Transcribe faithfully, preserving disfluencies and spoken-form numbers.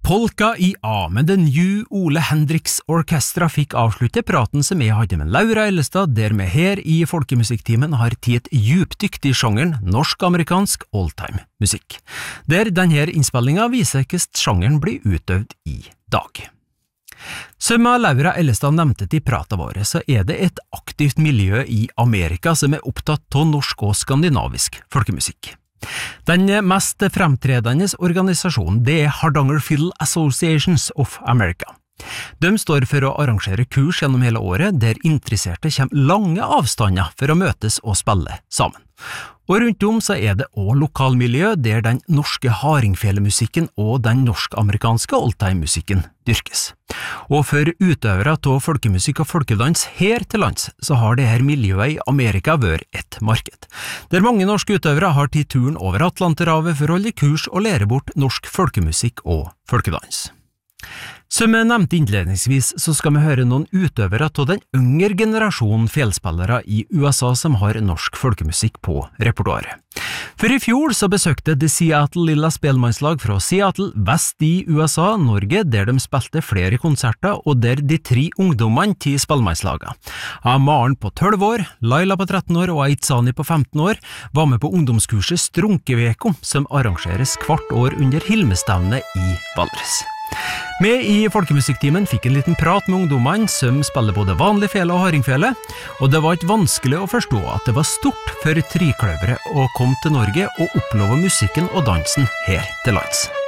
Polka i A med den New Ole Hendrix Orkestra fikk avslutte praten som jeg hadde med Laura Ellestad, der vi her i Folkemusikktimen har tid et djupdykt i sjangeren norsk-amerikansk oldtime musikk, der denne innspillinga viser hvordan sjangeren blir utøvd i dag. Som Laura Ellestad nevnte til prata våre, så er det et aktivt miljø i Amerika som er opptatt av norsk og skandinavisk folkemusikk. Den mest fremtredende organisasjonen det er Hardanger Fiddle Associations of America. De står for å arrangere kurs gjennom hele året, der interesserte kommer lange avstander for å møtes og spille sammen. Og rundt om så er det også lokalmiljø der den norske hardingfelemusikken og den norsk-amerikanske oldtime-musikken dyrkes. Og for utøvere av folkemusikk og folkedans her til lands, så har det her miljøet i Amerika vært et marked, der mange norske utøvere har tatt turen over Atlanterhavet for å holde kurs og lære bort norsk folkemusikk og folkedans. Som jeg nevnte innledningsvis, så skal vi høre noen utøvere av den yngre generasjonen fjellspillere i U S A som har norsk folkemusikk på repertoaret. For i fjor så besøkte The Seattle Lilla Spelmannslag fra Seattle vest i U S A, Norge, der de spilte flere konserter, og der de tre ungdommene til spelmannslaga, Maren på tolv år, Laila på tretten år og Aitsani på femten år, var med på ungdomskurset Strunkeveko, som arrangeres hvert år under Hilmestevnet i Valdres. Vi i Folkemusikktimen fikk en liten prat med ungdommene som spiller både vanlig fele og hardingfele, og det var ikke vanskelig å forstå at det var stort for trikløvere å komme til Norge og oppleve musikken og dansen her til lands.